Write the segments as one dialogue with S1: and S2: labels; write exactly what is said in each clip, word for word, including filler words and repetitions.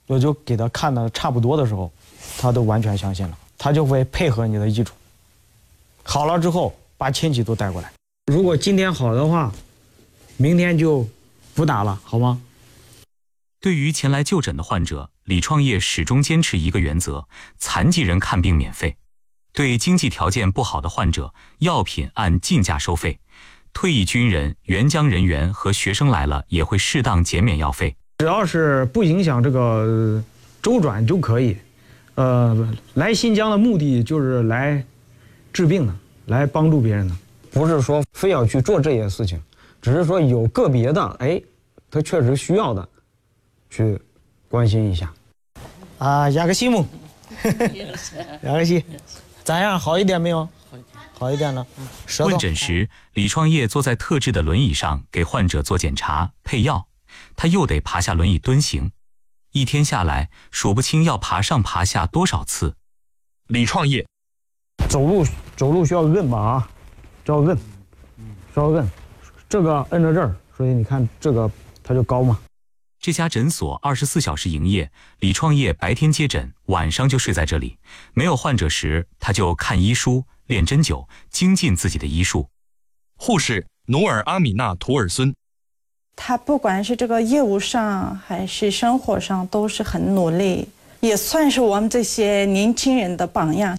S1: 我就给他看的差不多的时候，他都完全相信了，他就会配合你的医嘱。好了之后，把亲戚都带过来。如果今天好的话，明天就不打了，好吗？
S2: 对于前来就诊的患者，李创业始终坚持一个原则：残疾人看病免费。对经济条件不好的患者，药品按进价收费。退役军人、援疆人员和学生来了，也会适当减免药费。
S1: 只要是不影响这个周转就可以。呃，来新疆的目的就是来治病的，来帮助别人的，不是说非要去做这些事情，只是说有个别的，哎，他确实需要的，去关心一下。啊，雅克西姆，雅克西，咋样？好一点没有？好一点了。
S2: 问诊时，李创业坐在特制的轮椅上给患者做检查、配药，他又得爬下轮椅蹲行。一天下来，数不清要爬上爬下多少次。
S3: 李创业，
S1: 走路走路需要摁吧啊，这要摁，稍微摁，这个摁着这儿，所以你看这个它就高嘛。
S2: 这家诊所二十四小时营业，李创业白天接诊，晚上就睡在这里。没有患者时，他就看医书、练针灸，精进自己的医术。
S3: 护士努尔阿米娜图尔孙。
S4: 他不管是这个业务上还是生活上都是很努力，也算是我们这些年轻人的榜样。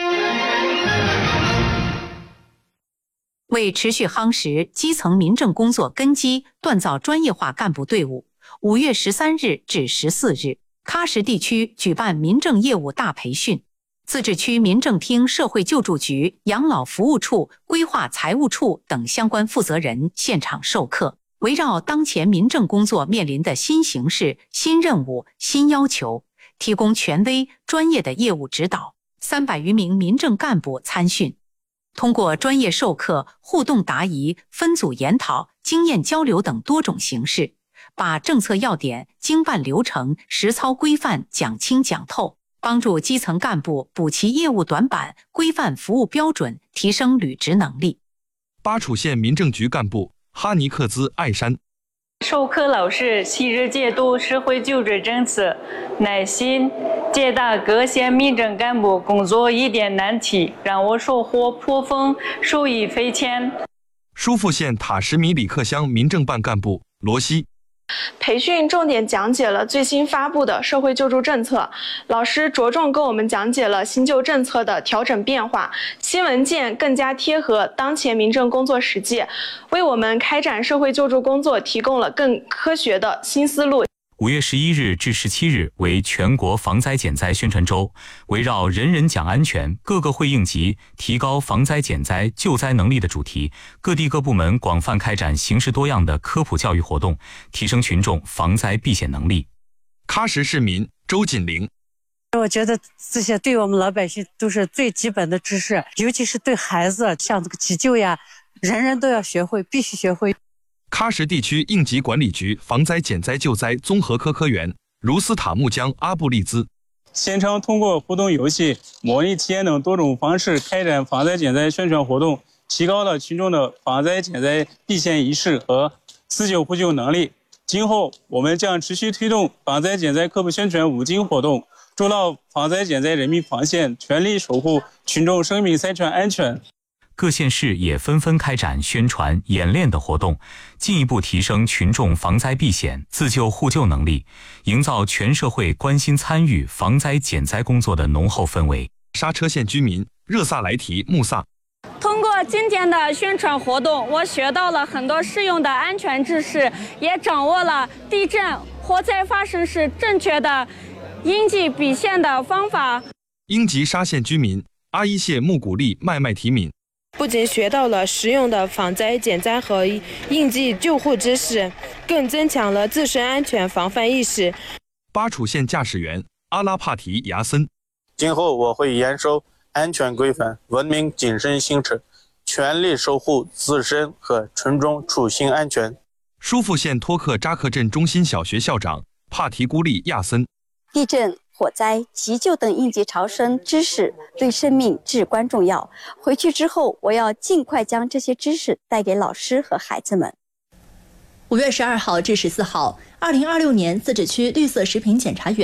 S5: 为持续夯实基层民政工作根基，锻造专业化干部队伍，五月十三日至十四日，喀什地区举办民政业务大培训。自治区民政厅社会救助局、养老服务处、规划财务处等相关负责人现场授课。围绕当前民政工作面临的新形势、新任务、新要求，提供权威专业的业务指导。三百余名民政干部参训，通过专业授课、互动答疑、分组研讨、经验交流等多种形式，把政策要点、经办流程、实操规范讲清讲透，帮助基层干部补齐业务短板，规范服务标准，提升履职能力。
S3: 巴楚县民政局干部哈尼克兹艾山。
S6: 授课老师细致解读社会救助政策，耐心解答各县民政干部工作疑点难题，让我收获颇丰，受益匪浅。
S3: 疏附县塔什米里克乡民政办干部罗西。
S7: 培训重点讲解了最新发布的社会救助政策，老师着重跟我们讲解了新旧政策的调整变化，新文件更加贴合当前民政工作实际，为我们开展社会救助工作提供了更科学的新思路。
S2: 五月十一日至十七日为全国防灾减灾宣传周，围绕人人讲安全，各个会应急，提高防灾减灾救灾能力的主题，各地各部门广泛开展形式多样的科普教育活动，提升群众防灾避险能力。
S3: 喀什市民周锦玲。
S8: 我觉得这些对我们老百姓都是最基本的知识，尤其是对孩子，像这个急救呀，人人都要学会，必须学会。
S3: 喀什地区应急管理局防灾减灾救灾综合科科员茹斯塔木江阿布利兹。
S9: 现场通过互动游戏、模拟体验等多种方式开展防灾减灾宣传活动，提高了群众的防灾减灾避险意识和自救互救能力。今后我们将持续推动防灾减灾科普宣传五金活动，筑牢防灾减灾人民防线，全力守护群众生命财产安全。
S2: 各县市也纷纷开展宣传、演练等活动，进一步提升群众防灾避险、自救互救能力，营造全社会关心参与防灾减灾工作的浓厚氛围。
S3: 刹车县居民热萨莱提穆萨。
S10: 通过今天的宣传活动，我学到了很多实用的安全知识，也掌握了地震、火灾发生时正确的应急避险的方法。
S3: 英吉沙县居民阿依谢穆古利麦麦提敏。
S11: 不仅学到了实用的防灾减灾和应急救护知识，更增强了自身安全防范意识。
S3: 巴楚县驾驶员阿拉帕提牙森。
S12: 今后我会严守安全规范，文明谨慎行车，全力守护自身和群众出行安全。
S3: 疏附县托克扎克镇中心小学校长帕提孤利亚森。
S13: 地震、火灾、急救等应急逃生知识对生命至关重要。回去之后，我要尽快将这些知识带给老师和孩子们。
S14: 五月十二号至十四号，二零二六年自治区绿色食品检查员